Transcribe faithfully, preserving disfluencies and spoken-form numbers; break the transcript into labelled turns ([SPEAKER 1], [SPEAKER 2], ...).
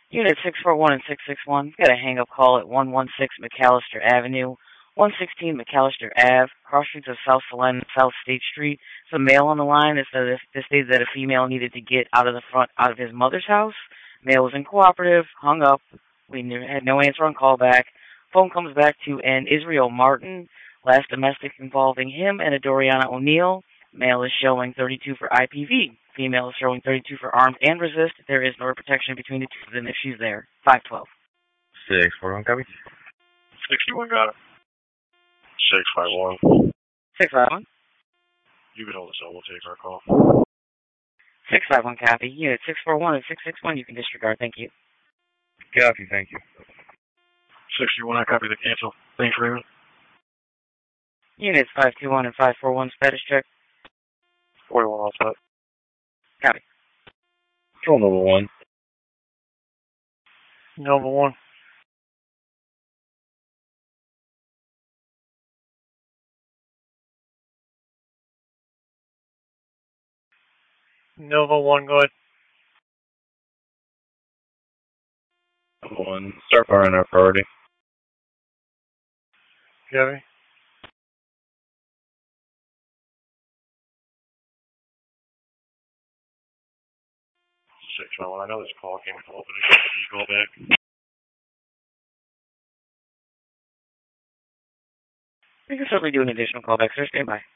[SPEAKER 1] Unit six four one and six six one, got a hang-up call at one one six McAllister Avenue, one sixteen McAllister Ave, cross streets of South Salina, South State Street. It's a male on the line. It said this stated that a female needed to get out of the front, out of his mother's house. Male was uncooperative, hung up. We had no answer on callback. Phone comes back to an Israel Martin. Last domestic involving him and a Doriana O'Neill. Male is showing thirty-two for I P V. Female is showing thirty-two for armed and resist. There is no protection between the two of them if she's there. five twelve.
[SPEAKER 2] six four one, copy.
[SPEAKER 3] sixty-one, got it. six five one.
[SPEAKER 1] six five one.
[SPEAKER 3] You can hold us up. We'll take our call.
[SPEAKER 1] six five one, copy. Unit six four one and six six one, you can disregard. Thank you.
[SPEAKER 2] Copy, thank you.
[SPEAKER 3] sixty-one, I copy the cancel. Thanks, Raymond.
[SPEAKER 1] Units five two one and five four one, status check.
[SPEAKER 3] forty-one all set.
[SPEAKER 1] Copy.
[SPEAKER 2] Control Nova one.
[SPEAKER 3] Nova one. Nova one, go ahead.
[SPEAKER 2] Nova one. Start firing our priority.
[SPEAKER 3] Copy. six one one, I know this call came from opening. Can you call back?
[SPEAKER 1] We can certainly do an additional callback, sir. Stand by.